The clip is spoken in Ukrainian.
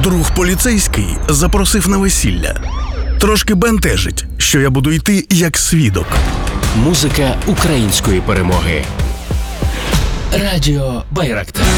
Друг поліцейський запросив на весілля. Трошки бентежить, що я буду йти як свідок. Музика української перемоги. Радіо Байрактар.